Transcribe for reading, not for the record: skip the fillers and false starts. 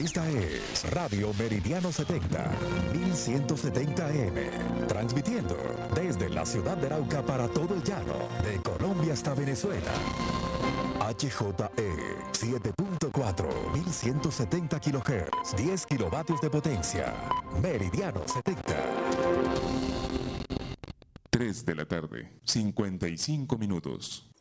Esta es Radio Meridiano 70, 1170 AM, transmitiendo desde la ciudad de Arauca para todo el llano, de Colombia hasta Venezuela. HJE 7.4, 1170 kHz, 10 kilovatios de potencia. Meridiano 70. 3 de la tarde, 55 minutos.